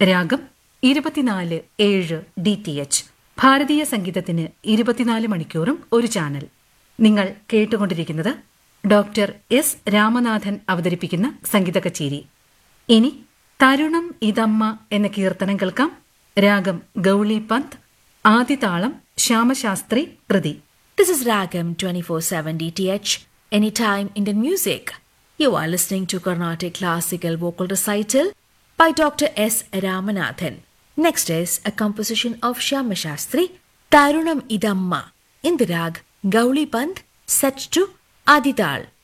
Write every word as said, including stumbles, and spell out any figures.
രാഗം ഇരുപത്തിനാല് ഏഴ് ഡി ടി എച്ച്. ഭാരതീയ സംഗീതത്തിന് ഇരുപത്തിനാല് മണിക്കൂറും ഒരു ചാനൽ. നിങ്ങൾ കേട്ടുകൊണ്ടിരിക്കുന്നത് ഡോക്ടർ എസ് രാമനാഥൻ അവതരിപ്പിക്കുന്ന സംഗീത കച്ചേരി. ഇനി തരുണം ഇതമ്മ എന്ന കീർത്തനം കേൾക്കാം. രാഗം ഗൗളി പന്ത്, ആദിതാളം ശ്യാമശാസ്ത്രി കൃതി. This is Ragam twenty-four seven D T H, Anytime Indian Music. You are listening to Carnatic Classical Vocal Recital by Doctor S. Ramanathan. Next is a composition of Shyama Shastri, Tarunam Idamma, in the rag Gauli Pant, set to Adital.